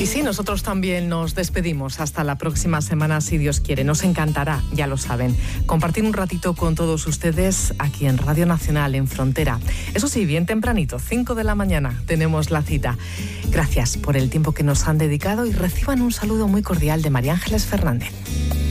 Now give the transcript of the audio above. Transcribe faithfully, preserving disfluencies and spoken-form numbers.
Y sí, nosotros también nos despedimos hasta la próxima semana, si Dios quiere. Nos encantará, ya lo saben, compartir un ratito con todos ustedes aquí en Radio Nacional, en Frontera. Eso sí, bien tempranito, cinco de la mañana, tenemos la cita. Gracias por el tiempo que nos han dedicado y reciban un saludo muy cordial de María Ángeles Fernández.